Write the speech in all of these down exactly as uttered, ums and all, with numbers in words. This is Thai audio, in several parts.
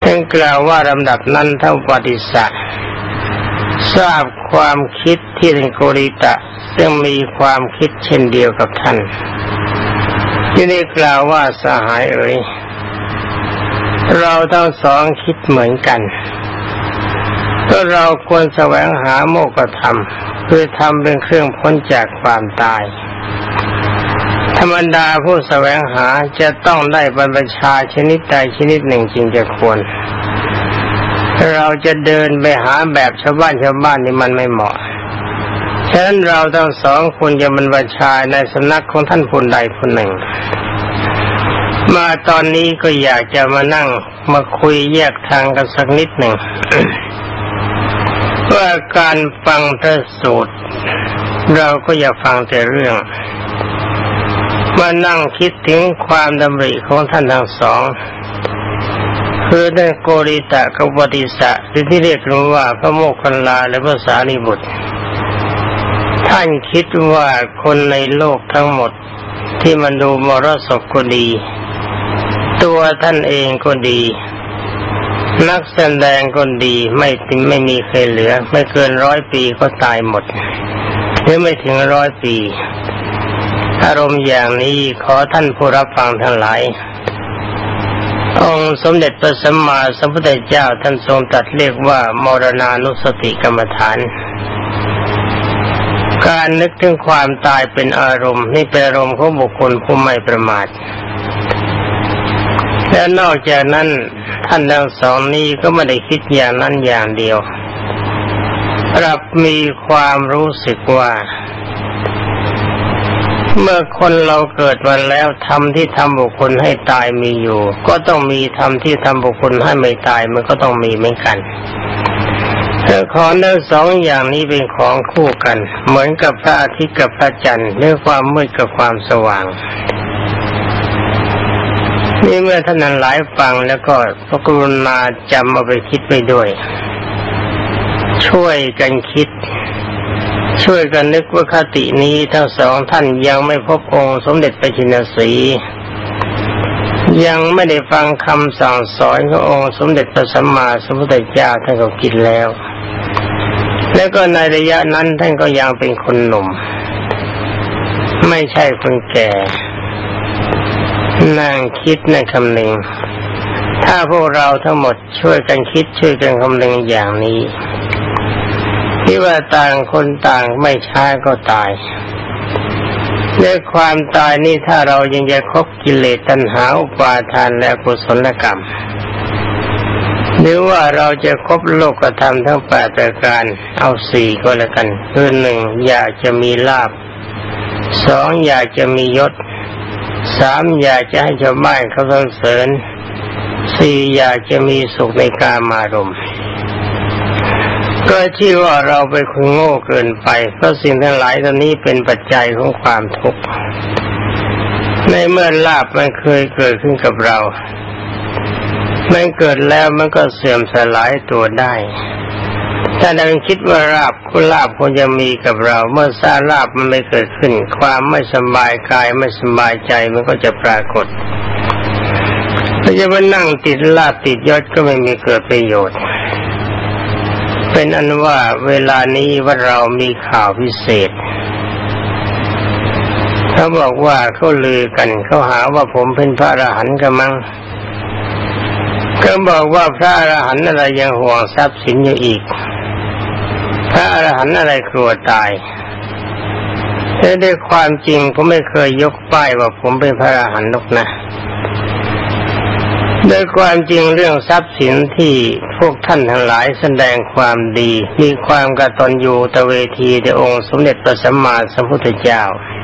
ท่านกล่าวว่าลำดับนั้นท่านปฏิสัตทราบความคิดที่ท่านโกริตะซึ่งมีความคิดเช่นเดียวกับท่านที่ได้กล่าวว่าสหายเอ๋ยเราทั้งสองคิดเหมือนกันก็เราควรแสวงหาโมกขธรรมคือธรรมเป็นเครื่องพ้นจากความตายธรรมดาผู้แสวงหาจะต้องได้บรรพชาชนิดใดชนิดหนึ่งจึงจะควรเราจะเดินไปหาแบบชาวบ้านชาวบ้านนี่มันไม่เหมาะฉะนั้นเราทั้งสองควรจะบรรพชาในสำนักของท่านผู้ใดผู้หนึ่งมาตอนนี้ก็อยากจะมานั่งมาคุยแยกทางกันสักนิดหนึ่ง ว่าการฟังพระสูตรเราก็อย่าฟังแต่เรื่องมานั่งคิดถึงความดำริของท่านทั้งสองคือท่านโกริตะกับปฏิสะหรือที่เรียกกันว่าพระโมคคัลลาและพระสารีบุตรท่านคิดว่าคนในโลกทั้งหมดที่มันดูมรสพก็ดีตัวท่านเองก็ดีนักแสดงก็ดีไม่ไม่มีใครเหลือไม่เกินร้อยปีก็ตายหมดหรือไม่ถึงร้อยปีอารมณ์อย่างนี้ขอท่านผู้รับฟังทั้งหลายองค์สมเด็จพระสัมมาสัมพุทธเจ้าท่านทรงตรัสเรียกว่ามรณานุสติกรรมฐานการนึกถึงความตายเป็นอารมณ์นี่เป็นอารมณ์ของบุคคลผู้ไม่ประมาทและนอกจากนั้นท่านทั้งสองนี้ก็ไม่ได้คิดอย่างนั้นอย่างเดียวกลับมีความรู้สึกว่าเมื่อคนเราเกิดมาแล้วธรรมที่ทำบุคคลให้ตายมีอยู่ก็ต้องมีธรรมที่ทำบุคคลให้ไม่ตายมันก็ต้องมีเหมือนกันแต่ของทั้งสองอย่างนี้เป็นของคู่กันเหมือนกับพระอาทิตย์กับพระจันทร์หรือความมืดกับความสว่างนี่เมื่อท่านนั้นหลายฟังแล้วก็พระกรุณาจำเอาไปคิดไปด้วยช่วยกันคิดช่วยกันนึกว่าคตินี้ทั้งสองท่านยังไม่พบองค์สมเด็จพระชินสีห์ยังไม่ได้ฟังคำสั่งสอนขององค์สมเด็จพระสัมมาสัมพุทธเจ้าท่านก็คิดแล้วแล้วก็ในระยะนั้นท่านก็ยังเป็นคนหนุ่มไม่ใช่คนแก่นั่งคิดในคำหนึ่งถ้าพวกเราทั้งหมดช่วยกันคิดช่วยกันคำหนึ่งอย่างนี้ที่ว่าต่างคนต่างไม่ช้าก็ตายด้วยความตายนี่ถ้าเรายังจะคบกิเลสตัณหาอุปาทานและกุศลกรรมหรือว่าเราจะคบโลกธรรมทั้งแปดประการเอาสี่ก็แล้วกันคือหนึ่งอยากจะมีลาภสองอยากจะมียศสามอยากจะให้ชาวบ้านเขาสรรเสริญสี่อยากจะมีสุขในกามารมณ์ก็ที่ว่าเราเป็นคนโง่เกินไปเพราะสิ่งทั้งหลายตอนนี้เป็นปัจจัยของความทุกข์ในเมื่อลาภมันเคยเกิดขึ้นกับเรามันเกิดแล้วมันก็เสื่อมสลายตัวได้ถ้าเราคิดว่าลาภคุณลาภควรจะมีกับเราเมื่อทราบลาภมันไม่เกิดขึ้นความไม่สบายกายไม่สบายใจมันก็จะปรากฏถ้าจะมานั่งติดลาภติดยศก็ไม่มีเกิดประโยชน์เป็นอันว่าเวลานี้ว่าเรามีข่าวพิเศษเขาบอกว่าเขาลือกันเขาหาว่าผมเป็นพระอรหันต์กันมั้งก็บอกว่าพระอรหันต์อะไรยังห่วงทรัพย์สินอยู่อีกพระอรหันต์อะไรกลัวตายแต่ด้วยความจริงผมไม่เคยยกป้ายว่าผมเป็นพระอรหันต์หรอกนะโดยความจริงเรื่องทรัพย์สินที่พวกท่านทั้งหลายแสดงความดีมีความกตัญญูตเวทีแด่องค์สมเด็จพระสัมมาสัมพุทธเจ้า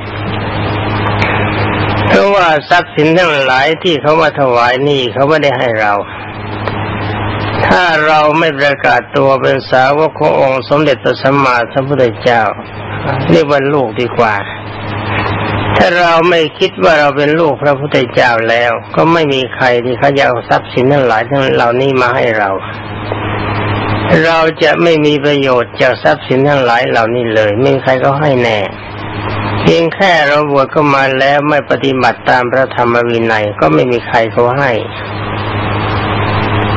เพราะว่าทรัพย์สินทั้งหลายที่เขามาถวายนี่เขาไม่ได้ให้เราถ้าเราไม่ประกาศตัวเป็นสาวกขององค์สมเด็จพระสัมมาสัมพุทธเจ้าเรียกว่าลูกดีกว่าถ้าเราไม่คิดว่าเราเป็นลูกพระพุทธเจ้าแล้วก็ไม่มีใครที่เขาจะเอาทรัพย์สินทั้งหลายทั้งเหล่านี้มาให้เราเราจะไม่มีประโยชน์จากทรัพย์สินทั้งหลายเหล่านี้เลยไม่มีใครก็ให้แน่เพียงแค่เราบวชเข้ามาแล้วไม่ปฏิบัติตามพระธรรมวินัยก็ไม่มีใครเขาให้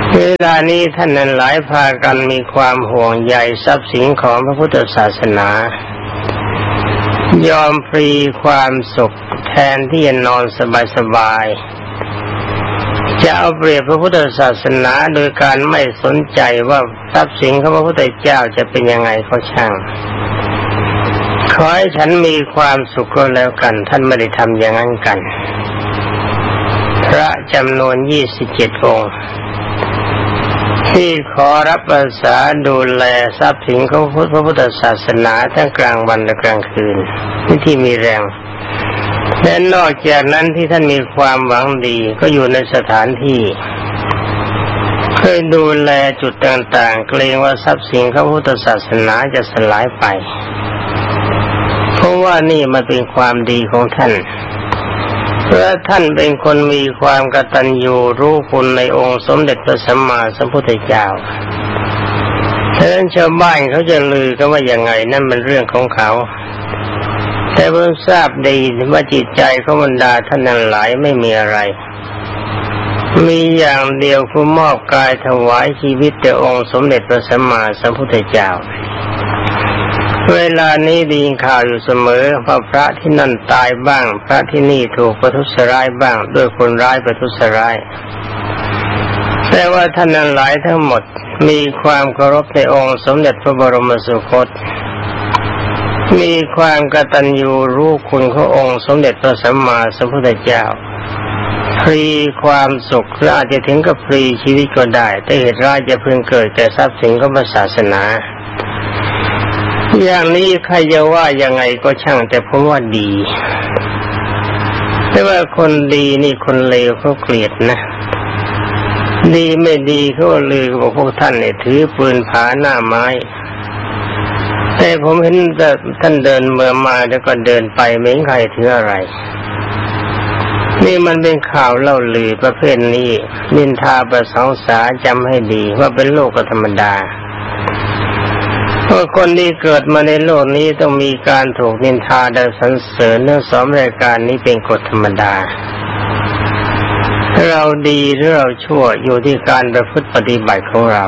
เวลานี้ท่านนั้นหลายพากันมีความห่วงใยทรัพย์สินของพระพุทธศาสนายอมพลีความสุขแทนที่จะนอนสบายๆจะเอาเปรียบพระพุทธศาสนาโดยการไม่สนใจว่าทรัพย์สินของพระพุทธเจ้าจะเป็นยังไงก็ช่างขอให้ฉันมีความสุขก็แล้วกันท่านไม่ได้ทำอย่างนั้นกันพระจำนวนยี่สิบเจ็ดองค์ที่ขอรับอาสาดูแลทรัพย์สินของพระพุทธศาสนาทั้งกลางวันและกลางคืนที่มีแรงและนอกจากนั้นที่ท่านมีความหวังดีก็อยู่ในสถานที่เคยดูแลจุดต่างๆเกรงว่าทรัพย์สินของพระพุทธศาสนาจะสลายไปเพราะว่านี่มันเป็นความดีของท่านเพราะท่านเป็นคนมีความกตัญญูรู้คุณในองค์สมเด็จพระสัมมาสัมพุทธเจ้าฉะนั้นชาวบ้านเขาจะลือกันว่าอย่างไงนั่นเป็นเรื่องของเขาแต่ผมทราบดีว่าจิตใจของบรรดาท่านนั้นหลายไม่มีอะไรมีอย่างเดียวคือมอบกายถวายชีวิตแด่องค์สมเด็จพระสัมมาสัมพุทธเจ้าเวลานี้ได้ยินข่าวอยู่เสมอว่าพระที่นั่นตายบ้างพระที่นี่ถูกประทุษร้ายบ้างด้วยคนร้ายประทุษร้ายแต่ว่าท่านนั้นหลายทั้งหมดมีความเคารพในองค์สมเด็จพระบรมสุคตมีความกตัญญูรู้คุณขององค์สมเด็จพระสัมมาสัมพุทธเจ้าพลีความสุขหรืออาจจะถึงกับพลีชีวิตก็ได้แต่เหตุร้ายจะพึงเกิดแก่ทรัพย์สินของศาสนาอย่างนี้ใครจะว่ายังไงก็ช่างแต่ผมว่าดีแต่ว่าคนดีนี่คนเลวเขาเกลียดนะดีไม่ดีเขาลือบอกพวกท่านเนี่ยถือปืนผาหน้าไม้แต่ผมเห็นแต่ท่านเดินเมื่อมาแล้วก็เดินไปไม่เห็นใครถืออะไรนี่มันเป็นข่าวเล่าลือประเภทนี้นินทาประสงสาจำให้ดีว่าเป็นโลกธรรมดาเพราะคนที่เกิดมาในโลกนี้ต้องมีการถูกนินทาและสรรเสริญเนื่องสองรายการนี้เป็นกฎธรรมดาเราดีหรือเราชั่วอยู่ที่การประพฤติปฏิบัติของเรา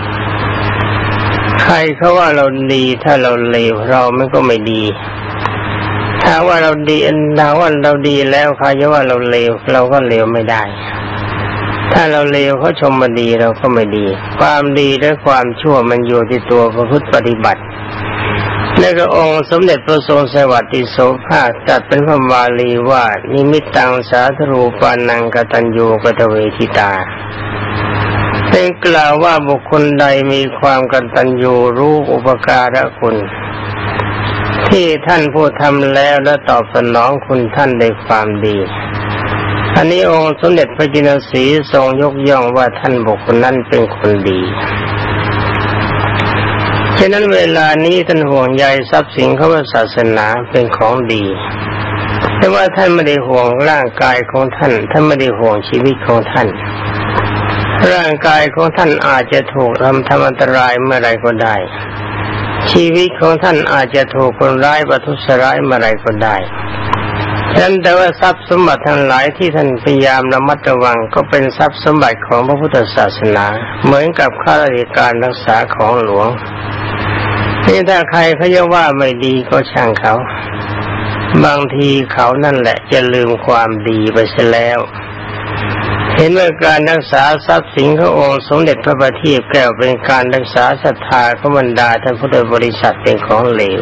ใครเขาว่าเราดีถ้าเราเลวเรามันก็ไม่ดีถ้าว่าเราดีถ้าว่าเราดีแล้วใครจะว่าเราเลวเราก็เลวไม่ได้ถ้าเราเลวเขาชมมาดีเราก็ไม่ดีความดีและความชั่วมันอยู่ที่ตัวประพฤติปฏิบัติและก็องค์สมเด็จพระทรงสวัสดิโสภาคตรัสเป็นพระบาลีว่านิมิตตังสาธรูปานังกตัญญูกตเวทิตาเป็นกล่าวว่าบุคคลใดมีความกตัญญูรู้อุปการะคุณที่ท่านผู้ทำแล้วและตอบสนองคุณท่านด้วยความดีอันนี้องค์สมเด็จพระจินสีทรงยกย่องว่าท่านบุคคลนั้นเป็นคนดีฉะนั้นเวลานี้ท่านห่วงใยทรัพย์สินของศาสนาเป็นของดีแต่ว่าท่านไม่ได้ห่วงร่างกายของท่านท่านไม่ได้ห่วงชีวิตของท่านร่างกายของท่านอาจจะถูกทำทำอันตรายเมื่อไรก็ได้ชีวิตของท่านอาจจะถูกคนร้ายประทุษร้ายเมื่อไรก็ได้ฉะนั้นแต่ว่าทรัพย์สมบัติทั้งหลายที่ท่านพยายามระมัดระวังก็เป็นทรัพย์สมบัติของพระพุทธศาสนาเหมือนกับข้าราชการรักษาของหลวงนี่ถ้าใครเขาจะว่าไม่ดีก็ช่างเขาบางทีเขานั่นแหละจะลืมความดีไปเสียแล้วเห็นว่าการรักษาทรัพย์สินขององค์สมเด็จพระบัณฑิตแก้วเป็นการรักษาศรัทธาของบรรดาท่านพุทธบริษัทเป็นของเลว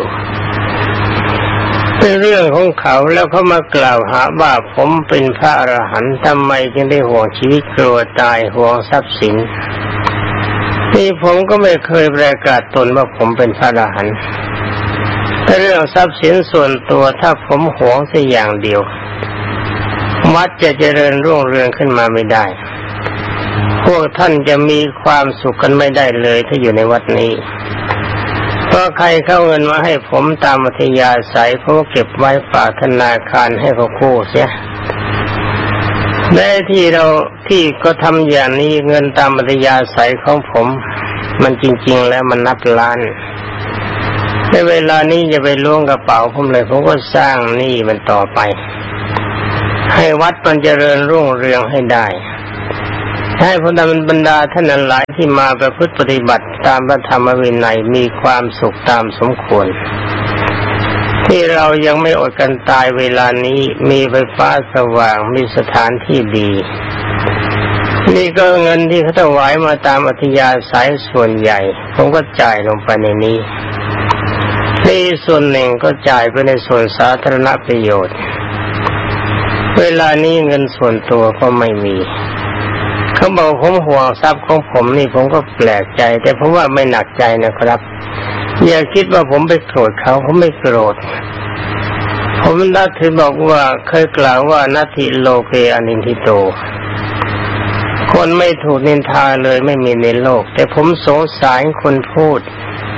เป็นเรื่องของเขาแล้วเขามากล่าวหาว่าผมเป็นพระอรหันต์ทำไมจึงได้ห่วงชีวิตกลัวตายห่วงทรัพย์สินนี่ผมก็ไม่เคยประกาศตนว่าผมเป็นพระอรหันต์แต่เรื่องทรัพย์สินส่วนตัวถ้าผมหวงสักอย่างเดียววัดจะเจริญรุ่งเรืองขึ้นมาไม่ได้พวกท่านจะมีความสุขกันไม่ได้เลยถ้าอยู่ในวัดนี้เพราะใครเข้าเงินมาให้ผมตามอัธยาศัยเพราะเก็บไว้ฝากธนาคารให้เขากู้เสียและที่เราที่ก็ทำอย่างนี้เงินตามอัธยาศัยของผมมันจริงๆแล้วมันนับล้านในเวลานี้จะไปล้วงกระเป๋าผมเลยผมก็สร้างหนี้มันต่อไปให้วัดมันเจริญรุ่งเรืองให้ได้ให้พระบรรดาท่านหลายที่มาประพฤติปฏิบัติตามพระธรรมวินัยมีความสุขตามสมควรที่เรายังไม่อดกันตายเวลานี้มีไฟฟ้าสว่างมีสถานที่ดีนี่ก็เงินที่เขาถวายมาตามอัธยาศัยส่วนใหญ่ผมก็จ่ายลงไปในนี้นี่ส่วนหนึ่งก็จ่ายไปในส่วนสาธารณประโยชน์เวลานี้เงินส่วนตัวก็ไม่มีเขาบอกผมห่วงทรัพย์ของผมนี่ผมก็แปลกใจแต่ผมว่าไม่หนักใจนะครับอย่าคิดว่าผมไปโกรธเขาผมไม่โกรธผมนับถือบอกว่าเคยกล่าวว่านัตถิโลเกอนินทิโตคนไม่ถูกนินทาเลยไม่มีในโลกแต่ผมสงสารคนพูด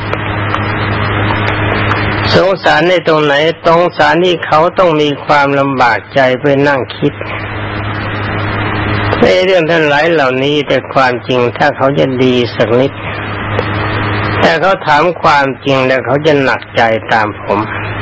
สงสารในตรงไหนตรงสารที่เขาต้องมีความลำบากใจไปนั่งคิดในเรื่องทั้งหลายเหล่านี้แต่ความจริงถ้าเขาจะดีสักนิดแต่เขาถามความจริงแล้วเขาจะหนักใจตามผม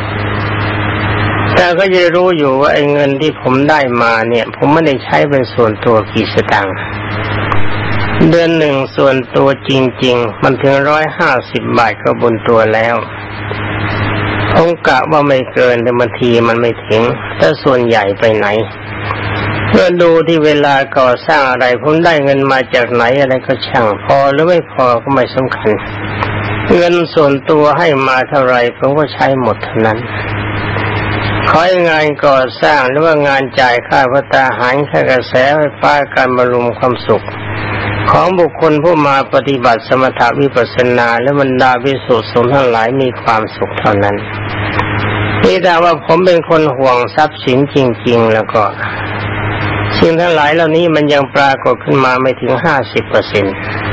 แต่ก็จะรู้อยู่ว่าไอ้เงินที่ผมได้มาเนี่ยผมไม่ได้ใช้เป็นส่วนตัวกี่สตางค์เดือนหนึ่งส่วนตัวจริงๆมันถึงร้อยห้าสิบบาทก็บนตัวแล้วผมกะว่าไม่เกินแต่บางทีมันไม่ถึงถ้าส่วนใหญ่ไปไหนเมื่อดูที่เวลาก่อสร้างอะไรผมได้เงินมาจากไหนอะไรก็ช่างพอหรือไม่พอก็ไม่สำคัญเงินส่วนตัวให้มาเท่าไรผมก็ใช้หมดเท่านั้นขอให้งานก่อสร้างหรือว่างานจ่ายค่าพัฒนาหารค่ากระแสไฟฟ้าการบำรุงความสุขของบุคคลผู้มาปฏิบัติสมถะวิปัสสนาและบรรดาภิกษุสงฆ์ทั้งหลายมีความสุขเท่านั้นนี่แต่ว่าผมเป็นคนห่วงทรัพย์สินจริงๆแล้วก็สิ่งทั้งหลายเหล่านี้มันยังปรากฏขึ้นมาไม่ถึง ห้าสิบเปอร์เซ็นต์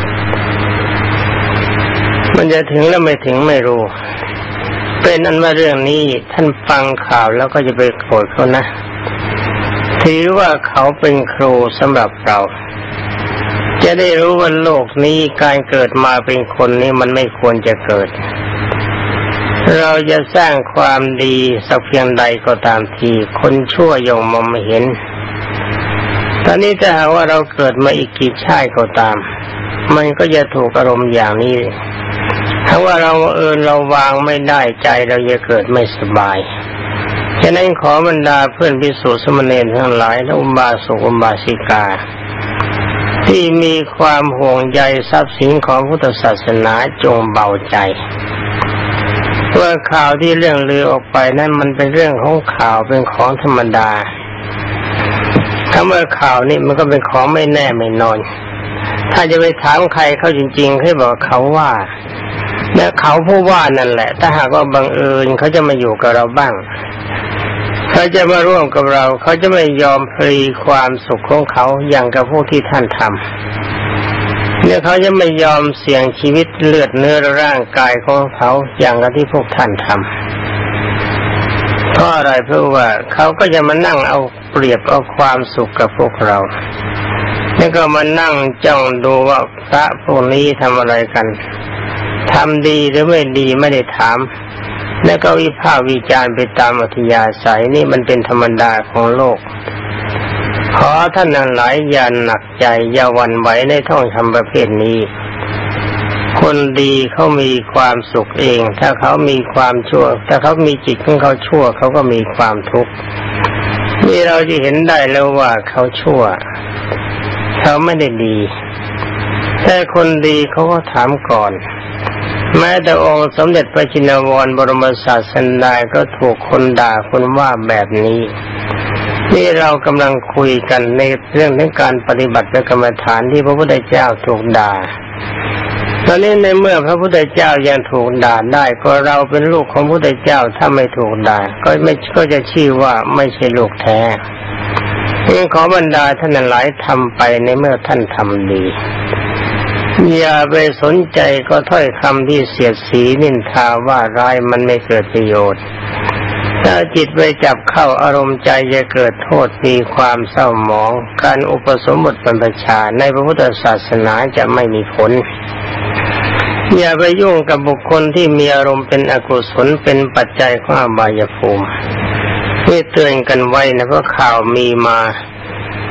มันจะถึงแล้วไม่ถึงไม่รู้เป็นอันว่าเรื่องนี้ท่านฟังข่าวแล้วก็จะไปโกรธเขานะถือว่าเขาเป็นครูสำหรับเราจะได้รู้ว่าโลกนี้การเกิดมาเป็นคนนี้มันไม่ควรจะเกิดเราจะสร้างความดีสักเพียงใดก็ตามทีคนชั่วย่อมมองไม่เห็นตอนนี้ถ้าหากว่าเราเกิดมาอีกกี่ชาติก็ตามมันก็จะถูกอารมณ์อย่างนี้ถ้าว่าเราเออเราวางไม่ได้ใจเราจะเกิดไม่สบายฉะนั้นขอบรรดาเพื่อนภิกษุสมณเณรทั้งหลายและอุบาสกอุบาสิกาที่มีความห่วงใยทรัพย์สินของพุทธศาสนาจงเบาใจว่าข่าวที่เรื่องลือออกไปนั้นมันเป็นเรื่องของข่าวเป็นของธรรมดาถ้าเมื่อข่าวนี่มันก็เป็นของไม่แน่ไม่นอนถ้าจะไปถามใครเขาจริงๆให้บอกเขาว่าและเขาผู้ว่านั่นแหละถ้าหากว่าบังเอิญเขาจะมาอยู่กับเราบ้างเขาจะมาร่วมกับเราเขาจะไม่ยอมพลีความสุขของเขาอย่างกับพวกที่ท่านทำเนี่ยเขาจะไม่ยอมเสี่ยงชีวิตเลือดเนื้อร่างกายของเขาอย่างกับที่พวกท่านทำเพราะอะไรเพราะว่าเขาก็จะมานั่งเอาเปรียบเอาความสุขกับพวกเราแล้วก็มานั่งจ้องดูว่าพระพวกนี้ทำอะไรกันทำดีหรือไม่ดีไม่ได้ถามแล้วก็วิพากษ์วิจารณ์ไปตามอัธยาศัยนี่มันเป็นธรรมดาของโลกขอท่านทั้งหลายอย่าหนักใจอย่าหวั่นไหวในท่องธรรมประเภทนี้คนดีเขามีความสุขเองถ้าเขามีความชั่วถ้าเขามีจิตของเขาชั่วเขาก็มีความทุกข์นี่เราจะเห็นได้แล้วว่าเขาชั่วเขาไม่ได้ดีแต่คนดีเขาก็ถามก่อนแม้แต่องค์สมเด็จพระจินวรบรมศาสดาก็ถูกคนด่าคนว่าแบบนี้นี่เรากำลังคุยกันในเรื่องของการปฏิบัติกรรมฐานที่พระพุทธเจ้าถูกด่าตอนนี้ในเมื่อพระพุทธเจ้ายังถูกด่าได้ก็เราเป็นลูกของพระพุทธเจ้าถ้าไม่ถูกด่าก็ไม่ก็จะชื่อว่าไม่ใช่ลูกแท้ขอบรรดาท่านหลายทำไปในเมื่อท่านทำดีอย่าไปสนใจก็ถ้อยคำที่เสียดสีนินทาว่าร้ายมันไม่เกิดประโยชน์ถ้าจิตไปจับเข้าอารมณ์ใจจะเกิดโทษมีความเศร้าหมองการอุปสมบทบรรพชาในพระพุทธศาสนาจะไม่มีผลอย่าไปยุ่งกับบุคคลที่มีอารมณ์เป็นอกุศลเป็นปัจจัยของอบายภูมินี่เตือนกันไว้นะเพราะข่าวมีมา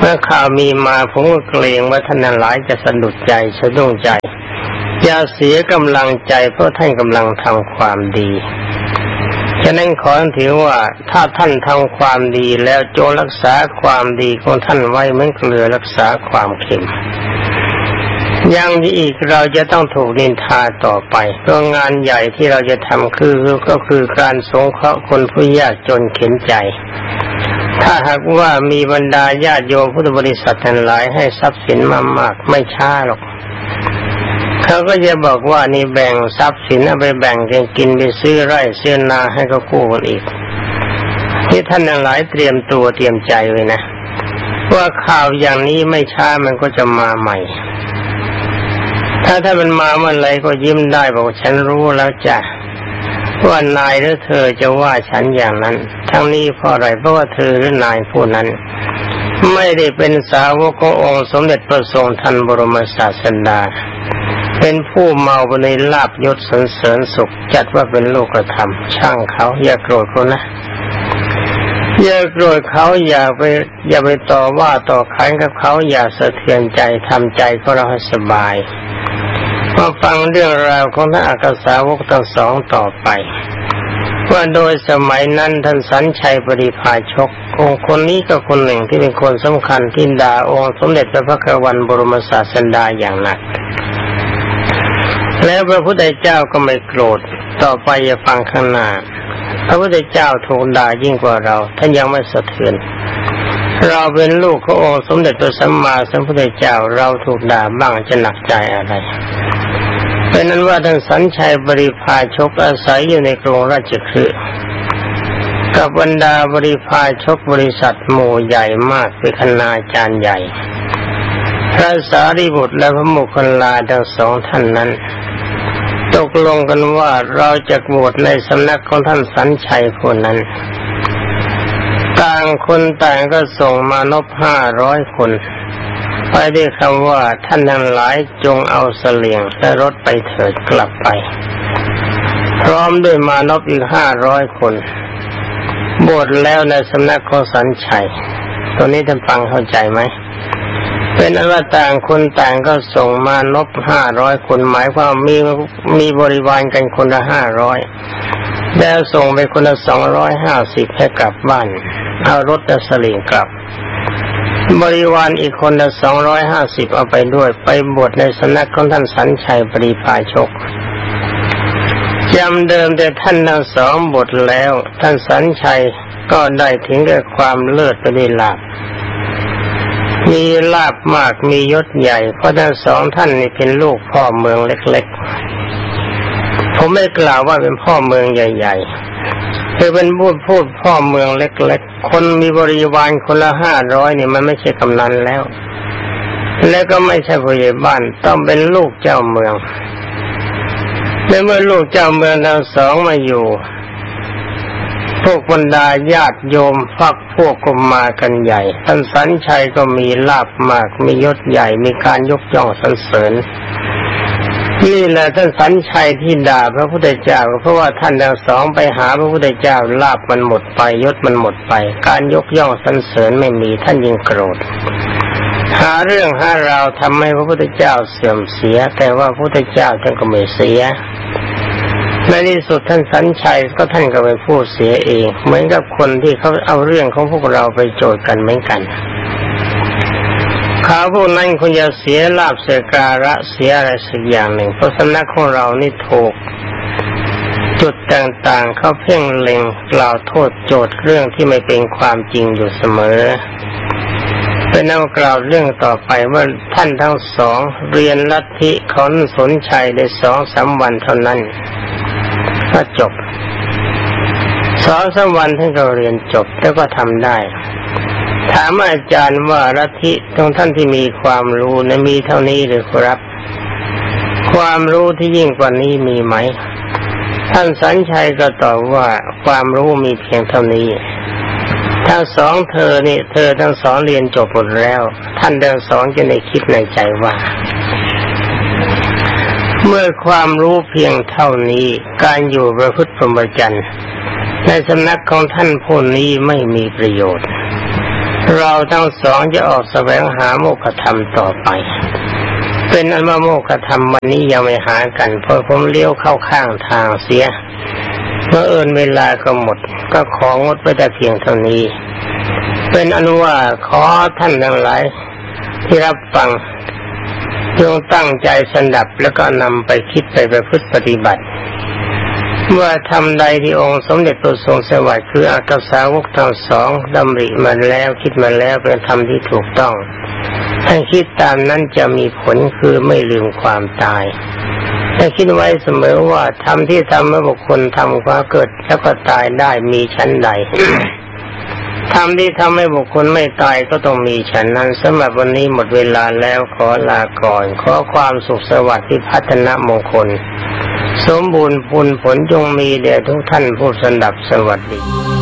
เมื่อข่าวมีมาผมก็เกรงว่าท่านหลายจะสะดุดใจสะดุ้งใจอย่าเสียกำลังใจเพราะท่านกำลังทำความดีฉะนั้นขอถือว่าถ้าท่านทำความดีแล้วจงรักษาความดีของท่านไว้เหมือนเกลือรักษาความเค็มยังอีกเราจะต้องถูกนินทาต่อไปเพราะงานใหญ่ที่เราจะทำคือก็คือการสงเคราะห์คนผู้ยากจนเข็ญใจถ้าหากว่ามีบรรดาญาติโยมพุทธบริษัททั้งหลายให้ทรัพย์สินมามๆไม่ช้าหรอกเขาก็จะบอกว่านี่แบ่งทรัพย์สินเอาไปแบ่งกันกินไปซื้อไร่ซื้อนาให้เขากู้กันอีกที่ท่านทั้งหลายเตรียมตัวเตรียมใจไว้นะว่าข่าวอย่างนี้ไม่ช้ามันก็จะมาใหม่ถ้าถ้ามันมาเมื่อไรก็ยิ้มได้บอกฉันรู้แล้วจ้ะว่านายหรือเธอจะว่าฉันอย่างนั้นทั้งนี้เพราะอะไรเพราะว่าเธอหรือนายผู้นั้นไม่ได้เป็นสาวกขององค์สมเด็จพระทรงทันบรมศาสดาเป็นผู้เมาในลาภยศสรรเสริญสุขจัดว่าเป็นโลกธรรมช่างเขาอย่าโกรธเขานะอย่าโกรธเขาอย่าไปอย่าไปต่อว่าต่อขานกับเขาอย่าสะเทือนใจทำใจของเราให้สบายมาฟังเรื่องราวของท่านอัครสาวกทั้งสองต่อไปว่าโดยสมัยนั้นท่านสัญชัยปริภาชกองค์คนนี้ก็คนหนึ่งที่เป็นคนสำคัญที่ด่าองค์สมเด็จพระพักวันบรมศาสดาอย่างหนักแล้วพระพุทธเจ้าก็ไม่โกรธต่อไปอย่าฟังข้างหน้าพระพุทธเจ้าถูกด่ายิ่งกว่าเราท่านยังไม่สะเทือนเราเป็นลูกขององค์สมเด็จพระสัมมาสัมพุทธเจ้าเราถูกด่าบ้างจะหนักใจอะไรเป็นนั้นว่าท่านสัญชัยบริพาชกอาศัยอยู่ในกรุงราชคฤห์กับบรรดาบริพาชกบริษัทหมู่ใหญ่มากเป็นคณาจารย์ใหญ่พระสารีบุตรและพระโมคคัลลาทั้งสองท่านนั้นตกลงกันว่าเราจะบวชในสำนักของท่านสัญชัยคนนั้นต่างคนต่างก็ส่งมานพห้าร้อยคนไปด้วยคำว่าท่านทั้งหลายจงเอาเสลียงและรถไปเถิดกลับไปพร้อมด้วยมานพอีกห้าร้อยคนบวชแล้วในสำนักของสัญชัยตรงนี้ท่านฟังเข้าใจไหมเป็นอันว่าต่างคนต่างก็ส่งมานพห้าร้อยคนหมายความมีมีบริวารกันคนละห้าร้อยแล้วส่งไปคนละสองร้อยห้าสิบให้กลับบ้านเอารถและเสลียงกลับบริวารอีกคนละสองร้อยห้าสิบเอาไปด้วยไปบวชในสำนักของท่านสัญชัยปริภาชกจำเดิมแต่ท่านทั้งสองบวชแล้วท่านสัญชัยก็ได้ถึงกับความเลิศไปด้วยลาภมีลาภมากมียศใหญ่เพราะทั้งสองท่านนี่เป็นลูกพ่อเมืองเล็กๆผมไม่กล่าวว่าเป็นพ่อเมืองใหญ่ๆคือเป็นพูดพูดพ่อเมืองเล็กๆคนมีบริวารคนละห้าร้อยนี่มันไม่ใช่กำนันแล้วแล้วก็ไม่ใช่ผู้ใหญ่บ้านต้องเป็นลูกเจ้าเมืองและเมื่อลูกเจ้าเมืองทั้งสองมาอยู่พวกบรรดาญาติโยมพักพวกก็มากันใหญ่ท่านสัญชัยก็มีลาภมากมียศใหญ่มีการยกย่องสรรเสริญนี่แหละท่านสัญชัยที่ด่าพระพุทธเจ้าเพราะว่าท่านทั้งสองไปหาพระพุทธเจ้าลาภมันหมดไปยศมันหมดไปการยกย่องสรรเสริญไม่มีท่านยิ่งโกรธหาเรื่องหาราวทำให้พระพุทธเจ้าเสื่อมเสียแต่ว่าพระพุทธเจ้าท่านก็ไม่เสียในที่สุดท่านสัญชัยก็ท่านก็ไปพูดเสียเองเหมือนกับคนที่เขาเอาเรื่องของพวกเราไปโจทย์กันเหมือนกันเขาพวกนั้นคงจะเสียลาภเสียการะเสียอะไรสักอย่างหนึ่งเพราะสำนักของเรานี่ถูกจุดต่างๆเขาเพ่งเล็งกล่าวโทษโจทย์เรื่องที่ไม่เป็นความจริงอยู่เสมอเป็นเอากล่าวเรื่องต่อไปว่าท่านทั้งสองเรียนลัทธิของสนชัยได้สองสามวันเท่านั้นก็จบสองสามวันท่านก็เรียนจบแล้วก็ทำได้ถามอาจารย์ว่าลัทธิของท่านที่มีความรู้นั้นมีเท่านี้หรือครับความรู้ที่ยิ่งกว่านี้มีไหมท่านสัญชัยก็ตอบว่าความรู้มีเพียงเท่านี้ทั้งสองเธอนี่เธอทั้งสองเรียนจบหมดแล้วท่านทั้งสองจะได้คิดในใจว่าเมื่อความรู้เพียงเท่านี้การอยู่ประพฤติพรหมจรรย์ในสำนักของท่านผู้นี้ไม่มีประโยชน์เราทั้งสองจะออกแสวงหาโมกขธรรมต่อไปเป็นอันว่าโมกขธรรมวันนี้ยังไม่หากันเพราะผมเลี้ยวเข้าข้างทางเสียเมื่อเอิญเวลาก็หมดก็ของดไปแต่เพียงเท่านี้เป็นอันว่าขอท่านทั้งหลายที่รับฟังจงตั้งใจสดับแล้วก็นำไปคิดไปประพฤติปฏิบัติว่าทำใดที่องค์สมเด็จพระทรงสวัสดิ์คืออักษาวกทั้งสองดำริมาแล้วคิดมาแล้วเป็นธรรมที่ถูกต้องถ้าคิดตามนั้นจะมีผลคือไม่ลืมความตายให้คิดไว้เสมอว่าธรรมที่ทำให้บุคคลทำความเกิดแล้วก็ตายได้มีชั้นใด ธรรมที่ทำให้บุคคลไม่ตายก็ต้องมีฉันนั้นสำหรับวันนี้หมดเวลาแล้วขอลาก่อนขอความสุขสวัสดิ์ที่พัฒนามงคลสมบูรณ์ผลผลจงมีแด่ทุกท่านผู้สดับสวัสดี